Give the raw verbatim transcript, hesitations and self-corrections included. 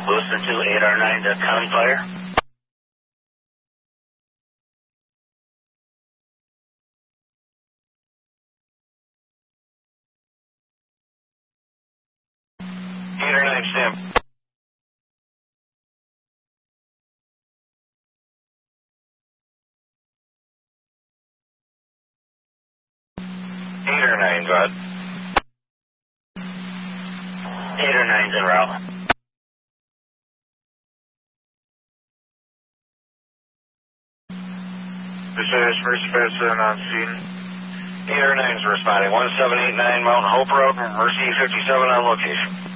Lewiston two, eight R nine to County Fire. eight R nine, stand. eight R nine, go ahead. eight R nine's en route. Pursuers first person on scene. eight R nine's responding. one seven eight nine Mountain Hope Road, Mercy fifty-seven on location.